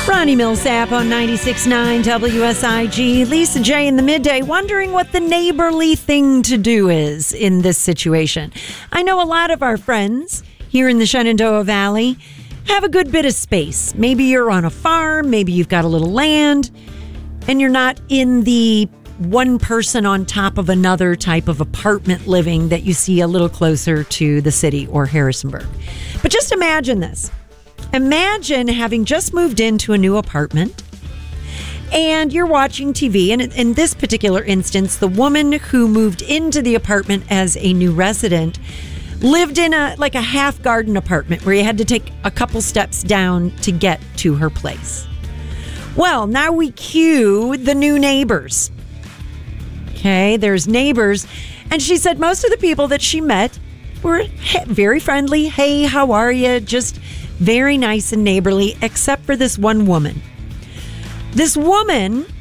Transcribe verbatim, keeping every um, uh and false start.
Ronnie Millsap on ninety-six point nine W S I G. Lisa J in the midday, wondering what the neighborly thing to do is in this situation. I know a lot of our friends here in the Shenandoah Valley have a good bit of space. Maybe you're on a farm, maybe you've got a little land, and you're not in the one person on top of another type of apartment living that you see a little closer to the city or Harrisonburg. But just imagine this. Imagine having just moved into a new apartment and you're watching T V. And in this particular instance, the woman who moved into the apartment as a new resident lived in a like a half garden apartment where you had to take a couple steps down to get to her place. Well, now we cue the new neighbors. Okay, there's neighbors. And she said most of the people that she met were very friendly. Hey, how are you? Just very nice and neighborly, except for this one woman. This woman